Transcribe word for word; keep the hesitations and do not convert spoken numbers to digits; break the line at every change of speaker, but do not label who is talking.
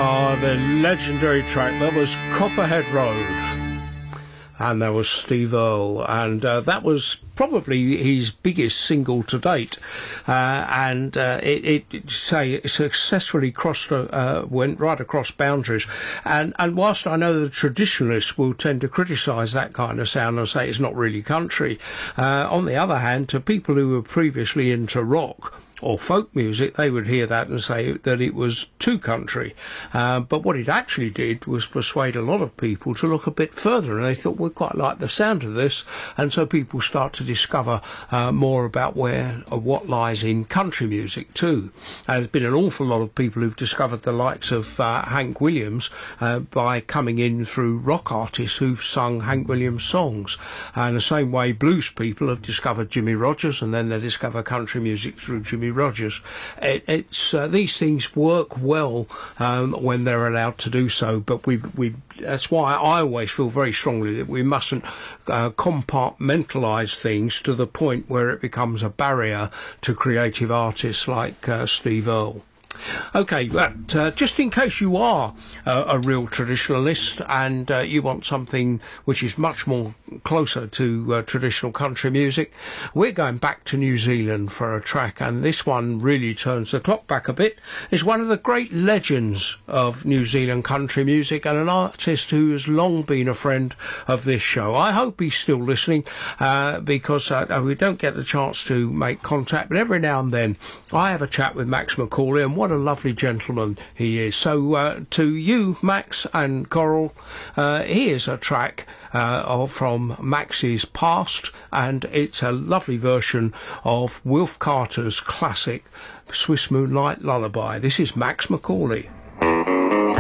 Ah, the legendary track. That was Copperhead Road. And there was Steve Earle. And uh, that was probably his biggest single to date. Uh, and uh, it, it, say, it successfully crossed, uh, went right across boundaries. And, and whilst I know the traditionalists will tend to criticise that kind of sound and say it's not really country, uh, on the other hand, to people who were previously into rock or folk music, they would hear that and say that it was too country. Uh, but what it actually did was persuade a lot of people to look a bit further, and they thought, we quite like the sound of this, and so people start to discover uh, more about where or what lies in country music too. Uh, there's been an awful lot of people who've discovered the likes of uh, Hank Williams uh, by coming in through rock artists who've sung Hank Williams songs. And the same way blues people have discovered Jimmy Rogers, and then they discover country music through Jimmy Rogers. It, it's uh, these things work well um, when they're allowed to do so, but we we that's why I always feel very strongly that we mustn't uh, compartmentalise things to the point where it becomes a barrier to creative artists like uh, Steve Earle. Okay, but uh, just in case you are uh, a real traditionalist and uh, you want something which is much more closer to uh, traditional country music, we're going back to New Zealand for a track, and this one really turns the clock back a bit. It's one of the great legends of New Zealand country music and an artist who has long been a friend of this show. I hope he's still listening uh, because uh, we don't get the chance to make contact, but every now and then I have a chat with Max McCauley, and what a lovely gentleman he is. So uh, to you, Max and Coral, uh, here's a track uh, from Max's past, and it's a lovely version of Wilf Carter's classic Swiss Moonlight Lullaby. This is Max McCauley.